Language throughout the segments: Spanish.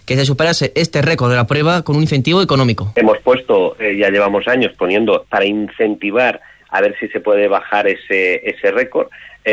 que se superase este récord de la prueba con un incentivo económico. Hemos puesto, ya llevamos años poniendo, para incentivar a ver si se puede bajar ese récord,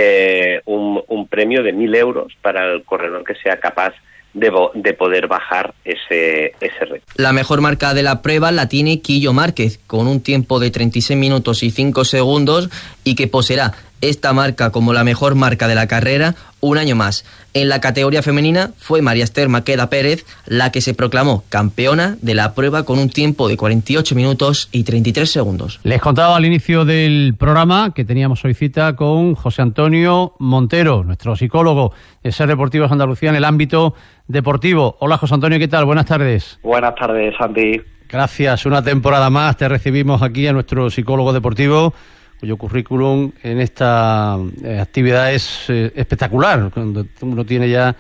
un premio de 1.000 euros para el corredor que sea capaz de poder bajar ese récord. La mejor marca de la prueba la tiene Quillo Márquez, con un tiempo de 36 minutos y 5 segundos, y que poseerá esta marca como la mejor marca de la carrera un año más. En la categoría femenina fue María Esther Maqueda Pérez la que se proclamó campeona de la prueba con un tiempo de 48 minutos y 33 segundos. Les contaba al inicio del programa que teníamos hoy cita con José Antonio Montero, nuestro psicólogo de SER Deportivos Andalucía en el ámbito deportivo. Hola José Antonio, ¿qué tal? Buenas tardes. Buenas tardes, Santi. Gracias, una temporada más te recibimos aquí a nuestro psicólogo deportivo, cuyo currículum en esta actividad es espectacular. Cuando uno tiene ya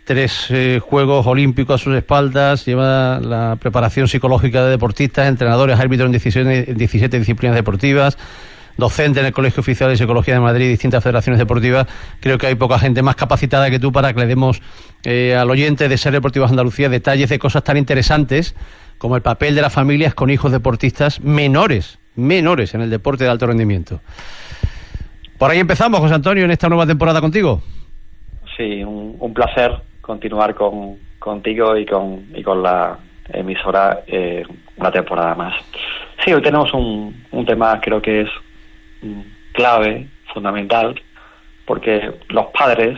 3 Juegos Olímpicos a sus espaldas, lleva la preparación psicológica de deportistas, entrenadores, árbitros en 17 disciplinas deportivas, docente en el Colegio Oficial de Psicología de Madrid y distintas federaciones deportivas. Creo que hay poca gente más capacitada que tú para que le demos al oyente de SER Deportivos Andalucía detalles de cosas tan interesantes como el papel de las familias con hijos deportistas menores en el deporte de alto rendimiento. Por ahí empezamos, José Antonio, en esta nueva temporada contigo. Sí, un placer continuar contigo y con la emisora una temporada más. Sí, hoy tenemos un tema, creo que es clave, fundamental, porque los padres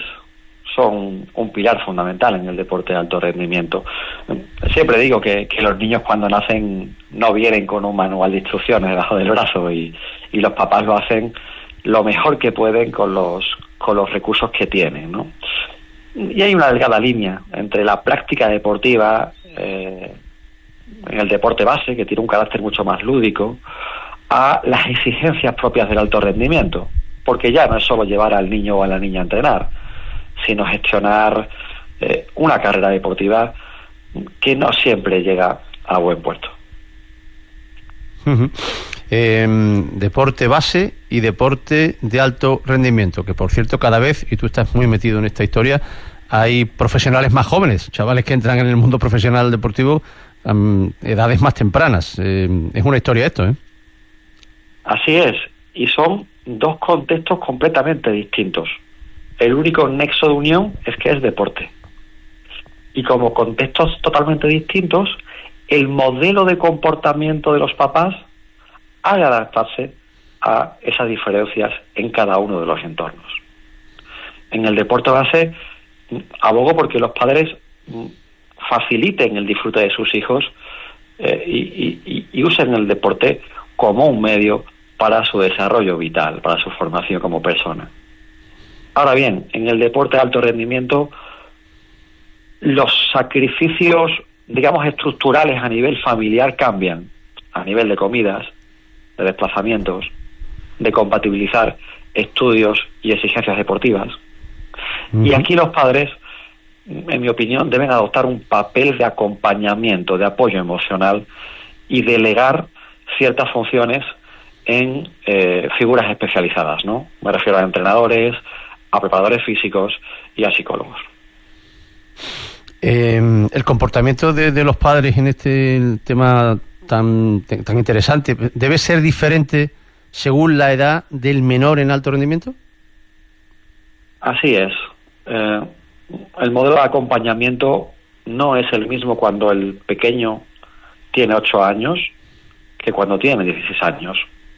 son un pilar fundamental en el deporte de alto rendimiento. Siempre digo que los niños cuando nacen no vienen con un manual de instrucciones debajo del brazo y los papás lo hacen lo mejor que pueden con los recursos que tienen, ¿no? Y hay una delgada línea entre la práctica deportiva en el deporte base, que tiene un carácter mucho más lúdico, a las exigencias propias del alto rendimiento, porque ya no es solo llevar al niño o a la niña a entrenar, sino gestionar una carrera deportiva que no siempre llega a buen puerto. Uh-huh. Deporte base y deporte de alto rendimiento, que por cierto cada vez, y tú estás muy metido en esta historia, hay profesionales más jóvenes, chavales que entran en el mundo profesional deportivo a edades más tempranas. Es una historia esto, ¿eh? Así es, y son 2 contextos completamente distintos. El único nexo de unión es que es deporte. Y como contextos totalmente distintos, el modelo de comportamiento de los papás ha de adaptarse a esas diferencias en cada uno de los entornos. En el deporte base, abogo porque los padres faciliten el disfrute de sus hijos y usen el deporte como un medio para su desarrollo vital, para su formación como persona. Ahora bien, en el deporte de alto rendimiento, los sacrificios, digamos, estructurales a nivel familiar cambian, a nivel de comidas, de desplazamientos, de compatibilizar estudios y exigencias deportivas. Uh-huh. Y aquí los padres, en mi opinión, deben adoptar un papel de acompañamiento, de apoyo emocional y delegar ciertas funciones en figuras especializadas, ¿no? Me refiero a entrenadores, a preparadores físicos y a psicólogos. El comportamiento de los padres en este tema tan interesante debe ser diferente según la edad del menor en alto rendimiento. Así es. El modelo de acompañamiento no es el mismo cuando el pequeño tiene 8 años que cuando tiene 16 años.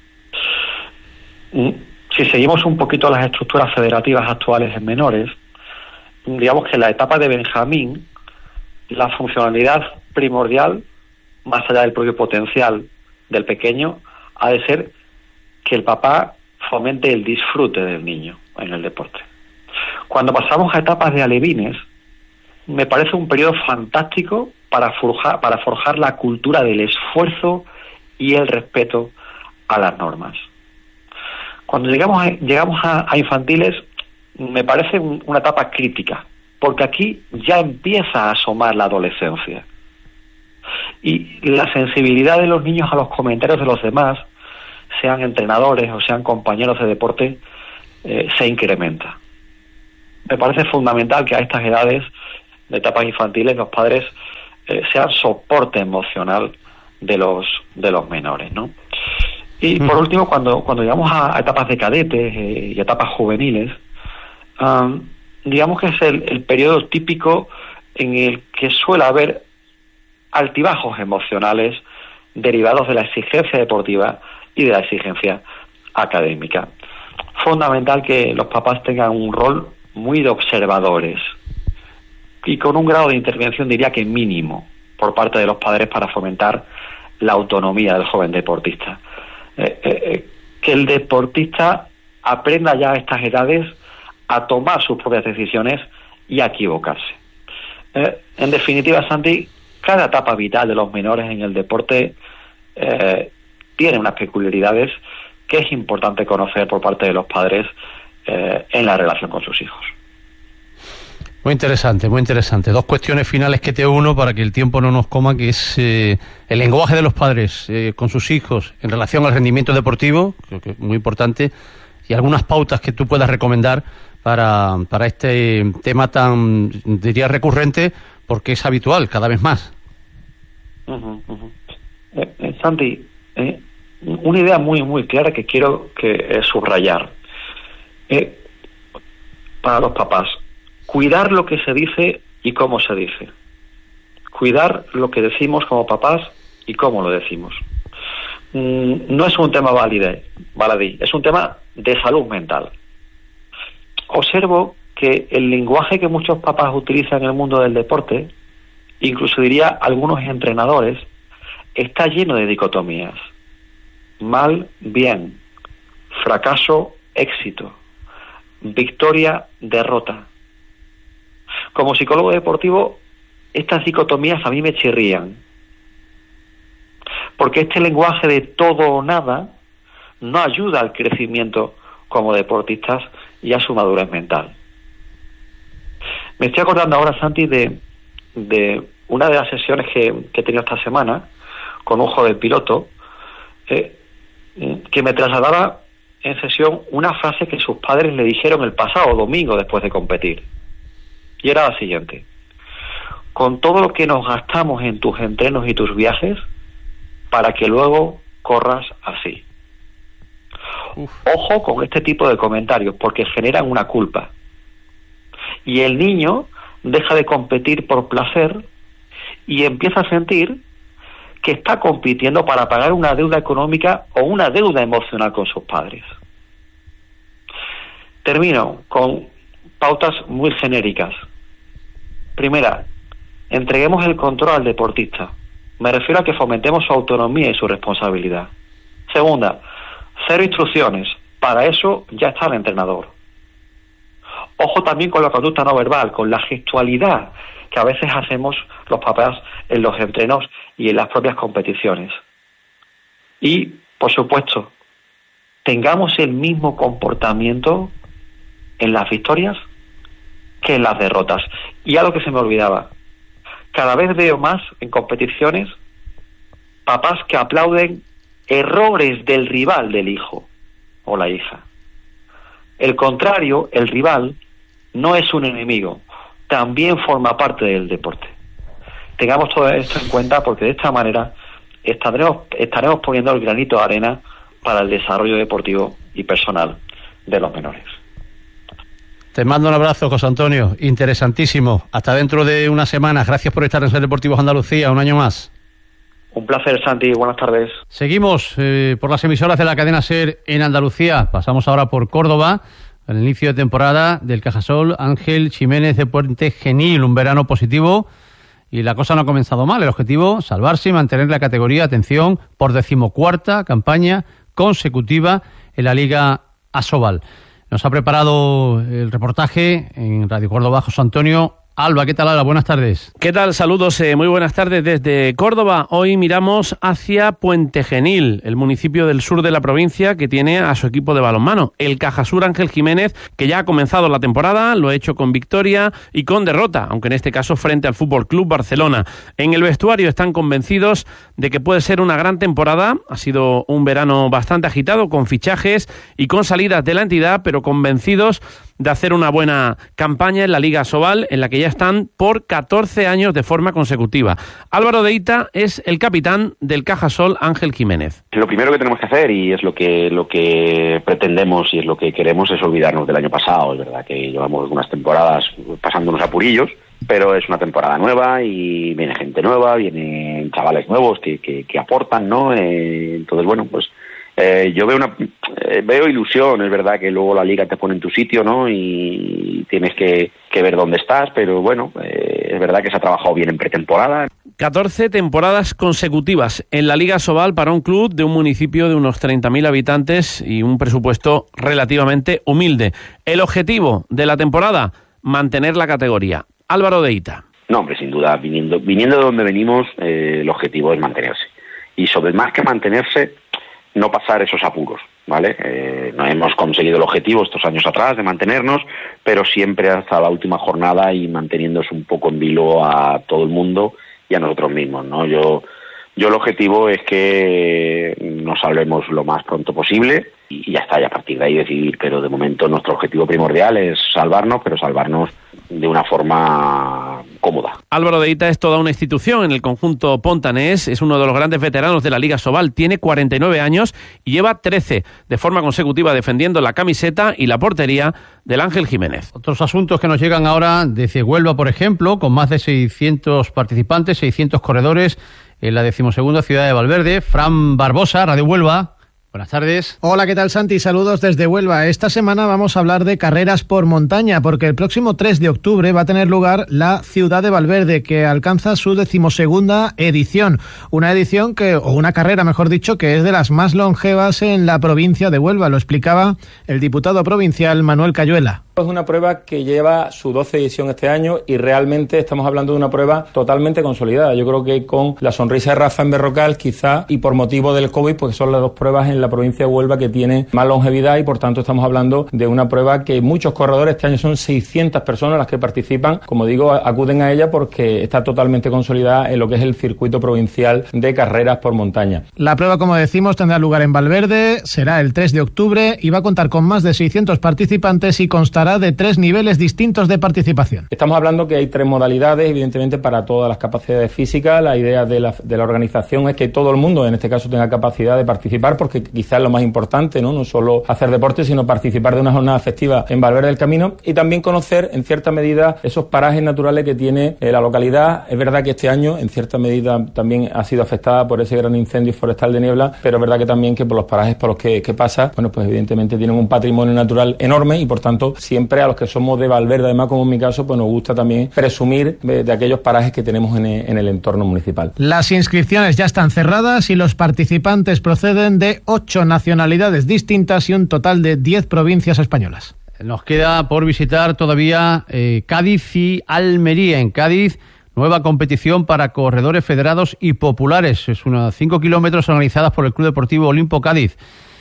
Si seguimos un poquito las estructuras federativas actuales en menores, digamos que en la etapa de Benjamín, la funcionalidad primordial, más allá del propio potencial del pequeño, ha de ser que el papá fomente el disfrute del niño en el deporte. Cuando pasamos a etapas de alevines, me parece un periodo fantástico para forjar la cultura del esfuerzo y el respeto a las normas. Cuando llegamos a infantiles, me parece una etapa crítica, porque aquí ya empieza a asomar la adolescencia. Y la sensibilidad de los niños a los comentarios de los demás, sean entrenadores o sean compañeros de deporte, se incrementa. Me parece fundamental que a estas edades, de etapas infantiles, los padres sean soporte emocional de los menores, ¿no? Y por último, cuando llegamos a etapas de cadetes y etapas juveniles, digamos que es el periodo típico en el que suele haber altibajos emocionales derivados de la exigencia deportiva y de la exigencia académica. Fundamental que los papás tengan un rol muy de observadores y con un grado de intervención, diría que mínimo, por parte de los padres para fomentar la autonomía del joven deportista. Que el deportista aprenda ya a estas edades a tomar sus propias decisiones y a equivocarse. En definitiva, Santi, cada etapa vital de los menores en el deporte tiene unas peculiaridades que es importante conocer por parte de los padres en la relación con sus hijos. Muy interesante, muy interesante. Dos cuestiones finales que te uno para que el tiempo no nos coma, que es el lenguaje de los padres con sus hijos en relación al rendimiento deportivo, creo que es muy importante, y algunas pautas que tú puedas recomendar para este tema tan, diría, recurrente, porque es habitual cada vez más. Santi, una idea muy muy clara que quiero subrayar para los papás: cuidar lo que se dice y cómo se dice. Cuidar lo que decimos como papás y cómo lo decimos. No es un tema baladí, es un tema de salud mental. Observo que el lenguaje que muchos papás utilizan en el mundo del deporte, incluso diría algunos entrenadores, está lleno de dicotomías. Mal, bien. Fracaso, éxito. Victoria, derrota. Como psicólogo deportivo, estas dicotomías a mí me chirrían. Porque este lenguaje de todo o nada no ayuda al crecimiento como deportistas y a su madurez mental. Me estoy acordando ahora, Santi, de una de las sesiones que he tenido esta semana con un joven piloto que me trasladaba en sesión una frase que sus padres le dijeron el pasado domingo después de competir. Y era la siguiente: con todo lo que nos gastamos en tus entrenos y tus viajes para que luego corras así. Ojo con este tipo de comentarios, porque generan una culpa. Y el niño deja de competir por placer y empieza a sentir que está compitiendo para pagar una deuda económica o una deuda emocional con sus padres. Termino con pautas muy genéricas. Primera, entreguemos el control al deportista. Me refiero a que fomentemos su autonomía y su responsabilidad. Segunda, cero instrucciones. Para eso ya está el entrenador. Ojo también con la conducta no verbal, con la gestualidad que a veces hacemos los papás en los entrenos y en las propias competiciones. Y, por supuesto, tengamos el mismo comportamiento en las victorias que en las derrotas. Y algo que se me olvidaba: cada vez veo más en competiciones papás que aplauden errores del rival del hijo o la hija. El contrario, el rival, no es un enemigo, también forma parte del deporte. Tengamos todo esto en cuenta, porque de esta manera estaremos poniendo el granito de arena para el desarrollo deportivo y personal de los menores. Te mando un abrazo, José Antonio, interesantísimo. Hasta dentro de unas semanas. Gracias por estar en Ser Deportivos Andalucía, un año más. Un placer, Santi, buenas tardes. Seguimos por las emisoras de la cadena SER en Andalucía. Pasamos ahora por Córdoba, al inicio de temporada del Cajasol Ángel Jiménez de Puente Genil, un verano positivo, y la cosa no ha comenzado mal. El objetivo, salvarse y mantener la categoría, atención, por 14ª campaña consecutiva en la Liga Asobal. Nos ha preparado el reportaje en Radio Córdoba José Antonio Alba. ¿Qué tal, Alba? Buenas tardes. ¿Qué tal? Saludos, muy buenas tardes desde Córdoba. Hoy miramos hacia Puente Genil, el municipio del sur de la provincia que tiene a su equipo de balonmano, el Cajasur Ángel Jiménez, que ya ha comenzado la temporada, lo ha hecho con victoria y con derrota, aunque en este caso frente al Fútbol Club Barcelona. En el vestuario están convencidos de que puede ser una gran temporada. Ha sido un verano bastante agitado, con fichajes y con salidas de la entidad, pero convencidos de hacer una buena campaña en la Liga Asobal, en la que ya están por 14 años de forma consecutiva. Álvaro Deita es el capitán del Cajasol Ángel Jiménez. Lo primero que tenemos que hacer, y es lo que pretendemos y es lo que queremos, es olvidarnos del año pasado. Es verdad que llevamos algunas temporadas pasándonos apurillos, pero es una temporada nueva y viene gente nueva, vienen chavales nuevos que aportan, ¿no? Entonces, bueno, pues yo veo ilusión. Es verdad que luego la liga te pone en tu sitio, ¿no? Y tienes que ver dónde estás, pero bueno, es verdad que se ha trabajado bien en pretemporada. 14 temporadas consecutivas en la Liga Asobal para un club de un municipio de unos 30.000 habitantes y un presupuesto relativamente humilde. El objetivo de la temporada, mantener la categoría. Álvaro Deita. No, hombre, sin duda, viniendo de donde venimos, el objetivo es mantenerse. Y sobre más que mantenerse, no pasar esos apuros, ¿vale? No hemos conseguido el objetivo estos años atrás de mantenernos, pero siempre hasta la última jornada y manteniéndose un poco en vilo a todo el mundo y a nosotros mismos, ¿no? Yo el objetivo es que nos salvemos lo más pronto posible y ya está, y a partir de ahí decidir, pero de momento nuestro objetivo primordial es salvarnos, pero salvarnos de una forma cómoda. Álvaro Deita es toda una institución en el conjunto pontanés, es uno de los grandes veteranos de la Liga Asobal, tiene 49 años y lleva 13 de forma consecutiva defendiendo la camiseta y la portería del Ángel Jiménez. Otros asuntos que nos llegan ahora desde Huelva, por ejemplo, con más de 600 participantes, 600 corredores en la 12ª ciudad de Valverde. Fran Barbosa, Radio Huelva. Buenas tardes. Hola, ¿qué tal, Santi? Saludos desde Huelva. Esta semana vamos a hablar de carreras por montaña, porque el próximo 3 de octubre va a tener lugar la Ciudad de Valverde, que alcanza su 12ª edición. Una edición o una carrera, mejor dicho, que es de las más longevas en la provincia de Huelva. Lo explicaba el diputado provincial Manuel Cayuela. Es una prueba que lleva su 12ª edición este año y realmente estamos hablando de una prueba totalmente consolidada. Yo creo que con la sonrisa de Rafa en Berrocal, quizá, y por motivo del COVID, pues son las dos pruebas en la provincia de Huelva que tienen más longevidad y por tanto estamos hablando de una prueba que muchos corredores, este año son 600 personas las que participan, como digo, acuden a ella porque está totalmente consolidada en lo que es el circuito provincial de carreras por montaña. La prueba, como decimos, tendrá lugar en Valverde, será el 3 de octubre y va a contar con más de 600 participantes y constará de 3 niveles distintos de participación. Estamos hablando que hay 3 modalidades, evidentemente para todas las capacidades físicas. La idea de la organización es que todo el mundo, en este caso, tenga capacidad de participar, porque quizás es lo más importante, ¿no? No solo hacer deporte, sino participar de una jornada festiva en Valverde del Camino y también conocer, en cierta medida, esos parajes naturales que tiene la localidad. Es verdad que este año, en cierta medida, también ha sido afectada por ese gran incendio forestal de niebla, pero es verdad que también que por los parajes por los que pasa, bueno, pues evidentemente tienen un patrimonio natural enorme y por tanto siempre a los que somos de Valverde, además como en mi caso, pues nos gusta también presumir de aquellos parajes que tenemos en el entorno municipal. Las inscripciones ya están cerradas y los participantes proceden de 8 nacionalidades distintas y un total de 10 provincias españolas. Nos queda por visitar todavía Cádiz y Almería. En Cádiz, nueva competición para corredores federados y populares. Es unos 5 kilómetros organizadas por el Club Deportivo Olimpo Cádiz.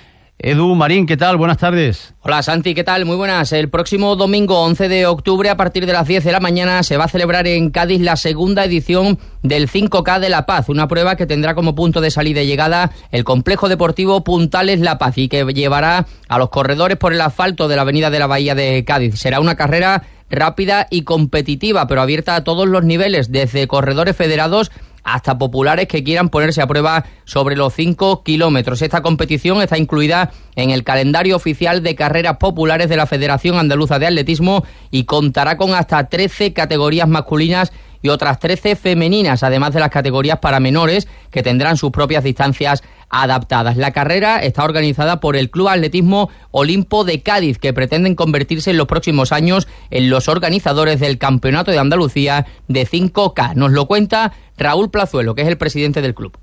Edu Marín, ¿qué tal? Buenas tardes. Hola Santi, ¿qué tal? Muy buenas. El próximo domingo 11 de octubre a partir de las 10 de la mañana se va a celebrar en Cádiz la 2ª edición del 5K de La Paz, una prueba que tendrá como punto de salida y llegada el complejo deportivo Puntales La Paz y que llevará a los corredores por el asfalto de la avenida de la Bahía de Cádiz. Será una carrera rápida y competitiva, pero abierta a todos los niveles, desde corredores federados hasta populares que quieran ponerse a prueba sobre los 5 kilómetros. Esta competición está incluida en el calendario oficial de carreras populares de la Federación Andaluza de Atletismo y contará con hasta 13 categorías masculinas y otras 13 femeninas, además de las categorías para menores, que tendrán sus propias distancias adaptadas. La carrera está organizada por el Club Atletismo Olimpo de Cádiz, que pretenden convertirse en los próximos años en los organizadores del Campeonato de Andalucía de 5K. Nos lo cuenta Raúl Plazuelo, que es el presidente del club.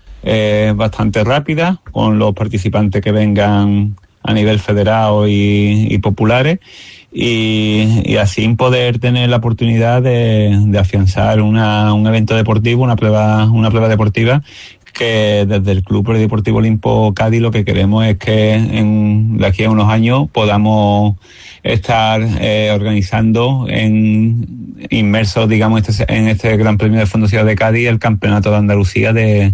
Bastante rápida, con los participantes que vengan a nivel federado y populares, y así poder tener la oportunidad de afianzar un evento deportivo, una prueba deportiva, que desde el Club Deportivo Olimpo Cádiz lo que queremos es que de aquí a unos años podamos estar organizando inmersos, digamos, en este Gran Premio de Fondo Ciudad de Cádiz, el Campeonato de Andalucía de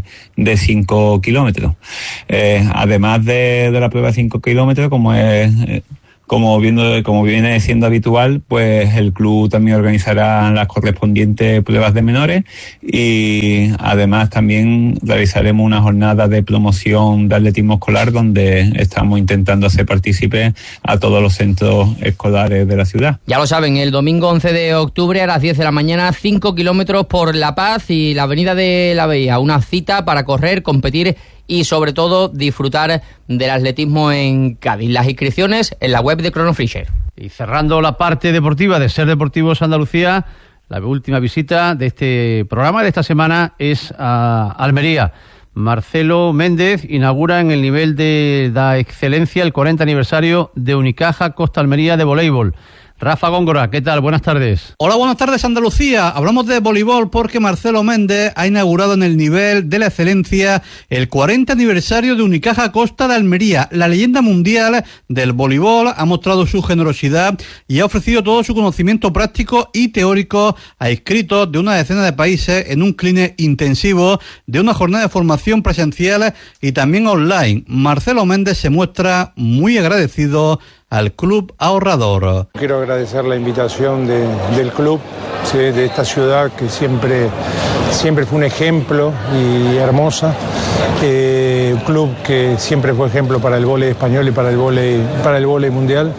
5 kilómetros. Además de la prueba de 5 kilómetros, como como viene siendo habitual, pues el club también organizará las correspondientes pruebas de menores y además también realizaremos una jornada de promoción de atletismo escolar donde estamos intentando hacer partícipes a todos los centros escolares de la ciudad. Ya lo saben, el domingo 11 de octubre a las 10 de la mañana, 5 kilómetros por La Paz y la Avenida de la Bahía. Una cita para correr, competir y sobre todo disfrutar del atletismo en Cádiz. Las inscripciones en la web de Chrono Fisher. Y cerrando la parte deportiva de Ser Deportivos Andalucía, la última visita de este programa de esta semana es a Almería. Marcelo Méndez inaugura en el nivel de la excelencia el 40 aniversario de Unicaja Costa Almería de voleibol. Rafa Góngora, ¿qué tal? Buenas tardes. Hola, buenas tardes Andalucía. Hablamos de voleibol porque Marcelo Méndez ha inaugurado en el nivel de la excelencia el 40 aniversario de Unicaja Costa de Almería. La leyenda mundial del voleibol ha mostrado su generosidad y ha ofrecido todo su conocimiento práctico y teórico a inscritos de una decena de países en un clinic intensivo de una jornada de formación presencial y también online. Marcelo Méndez se muestra muy agradecido al Club Ahorrador. Quiero agradecer la invitación del club, ¿sí?, de esta ciudad que siempre fue un ejemplo y hermosa. Un club que siempre fue ejemplo para el vóley español y para el vóley mundial.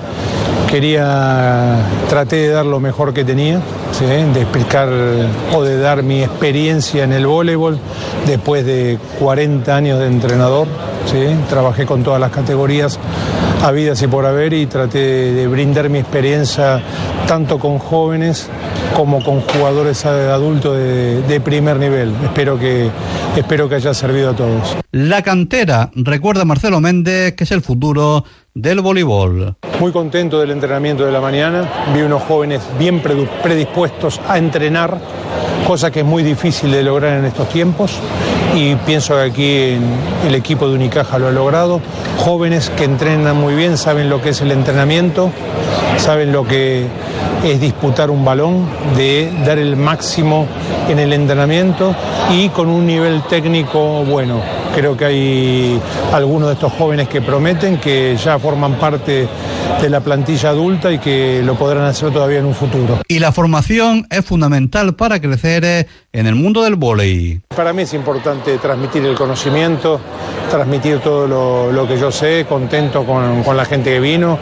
Traté de dar lo mejor que tenía, ¿sí?, de explicar o de dar mi experiencia en el voleibol después de 40 años de entrenador, ¿sí? Trabajé con todas las categorías habidas y por haber y traté de brindar mi experiencia tanto con jóvenes como con jugadores adultos de primer nivel. Espero que haya servido a todos. La cantera, recuerda Marcelo Méndez, que es el futuro del voleibol. Muy contento del entrenamiento de la mañana. Vi unos jóvenes bien predispuestos a entrenar, cosa que es muy difícil de lograr en estos tiempos. Y pienso que aquí el equipo de Unicaja lo ha logrado. Jóvenes que entrenan muy bien, saben lo que es el entrenamiento, saben lo que es disputar un balón, de dar el máximo en el entrenamiento y con un nivel técnico bueno. Creo que hay algunos de estos jóvenes que prometen, que ya forman parte de la plantilla adulta y que lo podrán hacer todavía en un futuro. Y la formación es fundamental para crecer en el mundo del vóley. Para mí es importante transmitir el conocimiento, transmitir todo lo que yo sé, contento con la gente que vino,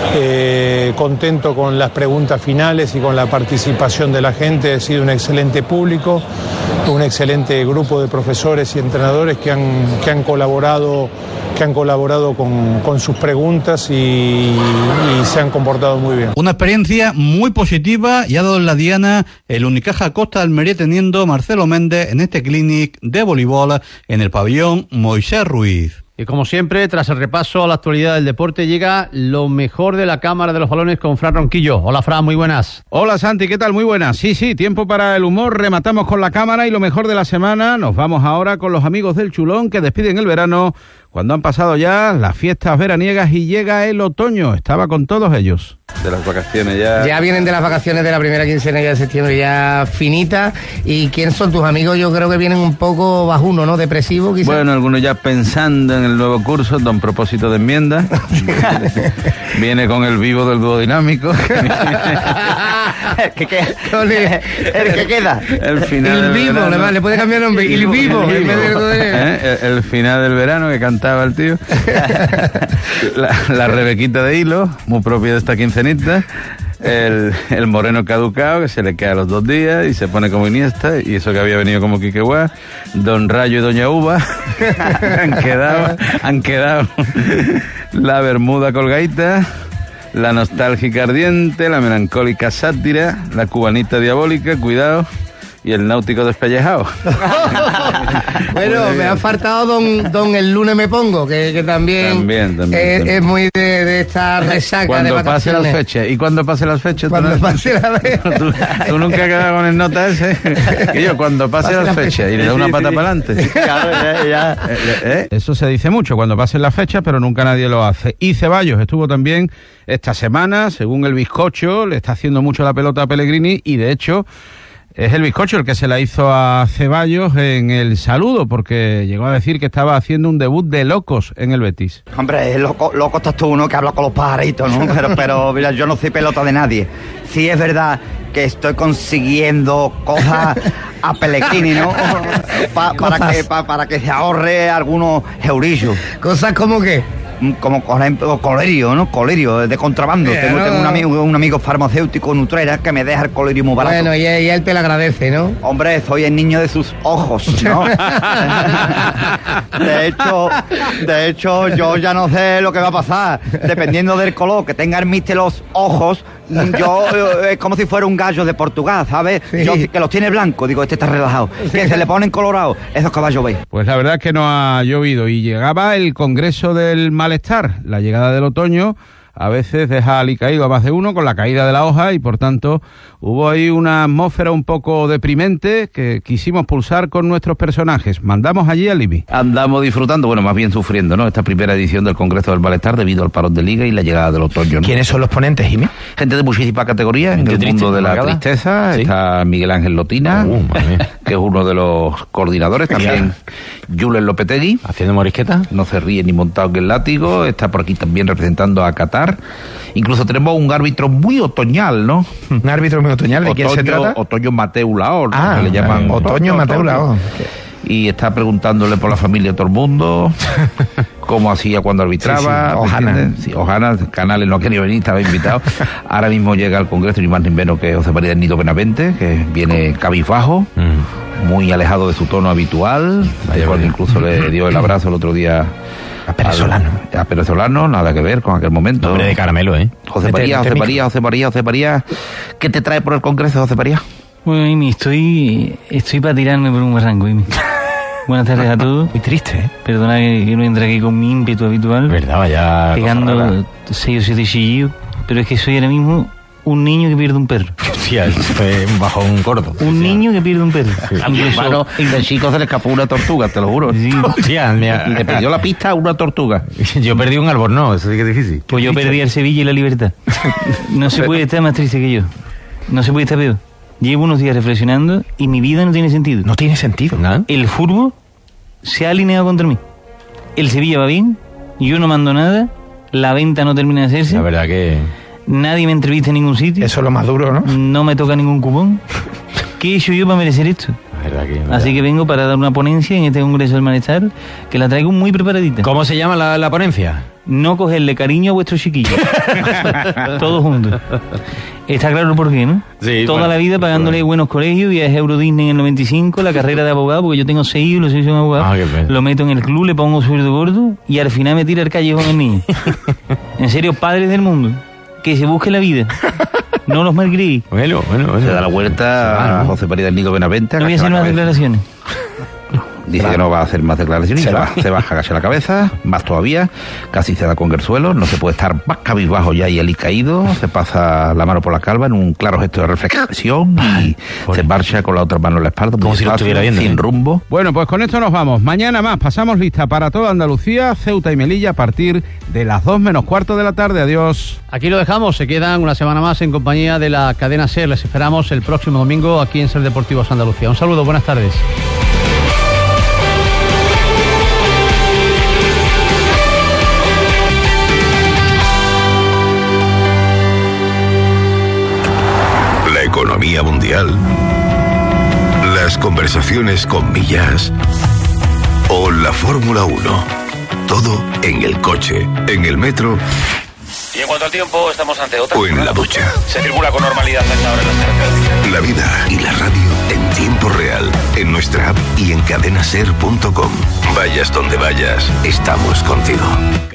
contento con las preguntas finales y con la participación de la gente. Ha sido un excelente público, un excelente grupo de profesores y entrenadores que han colaborado con sus preguntas y se han comportado muy bien. Una experiencia muy positiva y ha dado en la diana el Unicaja Costa de Almería teniendo Marcelo Méndez en este clinic de voleibol en el pabellón Moisés Ruiz. Y como siempre, tras el repaso a la actualidad del deporte, llega lo mejor de la Cámara de los Balones con Fran Ronquillo. Hola, Fran, muy buenas. Hola, Santi, ¿qué tal? Muy buenas. Sí, tiempo para el humor. Rematamos con la Cámara y lo mejor de la semana. Nos vamos ahora con los amigos del Chulón que despiden el verano cuando han pasado ya las fiestas veraniegas y llega el otoño. Estaba con todos ellos. De las vacaciones ya... Ya vienen de las vacaciones de la primera quincena de septiembre ya finita. ¿Y quién son tus amigos? Yo creo que vienen un poco bajuno, ¿no? Depresivos, quizás. Bueno, algunos ya pensando en el nuevo curso, don propósito de enmienda. Viene con el vivo del dúo dinámico. El que queda. El final del vivo, verano. Le puede cambiar el nombre. El vivo. El final del verano que cantaba el tío. La Rebequita de hilo, muy propia de esta quincenita. El moreno caducado que se le queda a los 2 días y se pone como Iniesta, y eso que había venido como Quiqueguá, Don Rayo y Doña Uva han quedado la bermuda colgadita, la nostálgica ardiente, la melancólica sátira, la cubanita diabólica, cuidado, y el náutico despellejado. Bueno, me ha faltado don El lunes me pongo, que también es muy de esta resaca cuando de vacaciones. Pase las fechas. ¿Y cuando pase las fechas? Cuando pase la ¿Tú nunca has quedado con el nota ese? Que yo, cuando pase las fechas, y le da una pata para adelante. Eso se dice mucho, cuando pasen las fechas, pero nunca nadie lo hace. Y Ceballos estuvo también esta semana, según el bizcocho, le está haciendo mucho la pelota a Pellegrini, y de hecho... Es el bizcocho el que se la hizo a Ceballos en el saludo, porque llegó a decir que estaba haciendo un debut de locos en el Betis. Hombre, loco estás tú, ¿no? Que habla con los pajaritos, ¿no? Pero mira, yo no soy pelota de nadie. Sí es verdad que estoy consiguiendo cosas a Pellegrini, ¿no? Para que se ahorre algunos eurillos. ¿Cosas como qué? Como por ejemplo colerio, ¿no? Colerio de contrabando. Tengo un amigo farmacéutico Nutrera que me deja el colerio muy barato. Bueno, y él te lo agradece, ¿no? Hombre, soy el niño de sus ojos, ¿no? de hecho, yo ya no sé lo que va a pasar. Dependiendo del color que tenga el mister los ojos, yo es como si fuera un gallo de Portugal, ¿sabes? Sí. Yo, que los tiene blanco, digo, este está relajado. Que se le ponen colorado, eso es que va a llover. Pues la verdad es que no ha llovido y llegaba el Congreso del Malestar. La llegada del otoño a veces deja alicaído a más de uno con la caída de la hoja y por tanto hubo ahí una atmósfera un poco deprimente que quisimos pulsar con nuestros personajes. Mandamos allí a Libby. Andamos disfrutando, bueno, más bien sufriendo, ¿no? Esta primera edición del Congreso del Malestar debido al parón de Liga y la llegada del otoño, ¿no? ¿Quiénes son los ponentes, Jimmy? Gente de muchísimas categorías en el mundo de la tristeza. ¿Sí? Está Miguel Ángel Lotina, que es uno de los coordinadores. También Julen Lopetegui, haciendo morisqueta. No se ríe ni montado que el látigo. Está por aquí también representando a Qatar. Incluso tenemos un árbitro muy otoñal, ¿no? ¿Un árbitro muy otoñal? ¿De quién se trata? Otoño Mateu Laor, ¿no? Que le llaman Otoño Mateu Laor. Y está preguntándole por la familia de todo el mundo, cómo hacía cuando arbitraba. Ojana, Canales no ha querido venir, estaba invitado. Ahora mismo llega al Congreso ni más ni menos que José María del Nido Benavente, que viene cabizbajo, muy alejado de su tono habitual. Cuando incluso le dio el abrazo el otro día a Pérez Solano. A Pérez Solano, nada que ver con aquel momento. Nombre de caramelo, ¿eh? José María. ¿Qué te trae por el Congreso, José María? Bueno, Amy, estoy para tirarme por un barranco, Amy. Buenas tardes a todos. Muy triste, ¿eh? Perdona que no entre aquí con mi ímpetu habitual. Verdad, vaya. Pegando 6 o 7 chillillos. Pero es que soy ahora mismo un niño que pierde un perro. Hostia, fue un bajón gordo. Un niño que pierde un perro. A mi hermano, y de chico se le escapó una tortuga, te lo juro. Sí. Hostia, y le perdió la pista a una tortuga. Yo perdí un albornoz, eso sí que es difícil. Pues yo perdí el Sevilla y la Libertad. No se puede estar más triste que yo. No se puede estar peor. Llevo unos días reflexionando y mi vida no tiene sentido. No tiene sentido, ¿no? El fútbol se ha alineado contra mí. El Sevilla va bien, yo no mando nada, la venta no termina de hacerse. La verdad que... Nadie me entrevista en ningún sitio. Eso es lo más duro, ¿no? No me toca ningún cupón. ¿Qué he hecho yo para merecer esto? Así que vengo para dar una ponencia en este Congreso del Malestar, que la traigo muy preparadita. ¿Cómo se llama la ponencia? No cogerle cariño a vuestros chiquillos. Todos juntos. Está claro por qué, ¿no? Sí, Toda la vida pagándole buenos colegios, viaje a Euro Disney en el 95, la carrera de abogado, porque yo tengo 6 hijos, soy un abogado. Lo meto en el club, le pongo sueldo gordo y al final me tira el callejón el niño. En serio, padres del mundo, que se busque la vida. No los malcriéis. Bueno. Se da la vuelta a José María del Nido Benavente. No voy a hacer más declaraciones. Dice que no va a hacer más declaraciones. Se baja a agachar la cabeza, más todavía, casi se da con el suelo, no se puede estar más cabizbajo ya y el caído, se pasa la mano por la calva en un claro gesto de reflexión y se marcha con la otra mano en la espalda, como si lo estuviera viendo, sin rumbo. Bueno, pues con esto nos vamos. Mañana más, pasamos lista para toda Andalucía, Ceuta y Melilla a partir de las 2 menos cuarto de la tarde. Adiós. Aquí lo dejamos, se quedan una semana más en compañía de la cadena SER. Les esperamos el próximo domingo aquí en SER Deportivos Andalucía. Un saludo, buenas tardes. Economía mundial, las conversaciones con Millas o la Fórmula 1. Todo en el coche, en el metro. Y en cuanto al tiempo, estamos ante otra. O en la ducha. Se circula con normalidad hasta ahora en las carreteras. La vida y la radio en tiempo real, en nuestra app y en cadenaser.com. Vayas donde vayas, estamos contigo.